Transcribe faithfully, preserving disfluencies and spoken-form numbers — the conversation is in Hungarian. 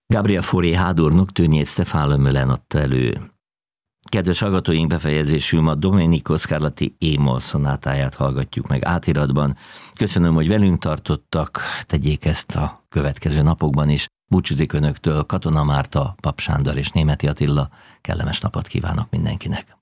Gabriel Fauré hádornok tőnyét Stefano Möllen adta elő. Kedves hallgatóink, befejezésül ma Domenico Scarlatti E-moll szonátáját hallgatjuk meg átiratban. Köszönöm, hogy velünk tartottak, tegyék ezt a következő napokban is. Búcsúzik önöktől Katona Márta, Pap Sándor és Németi Attila. Kellemes napot kívánok mindenkinek!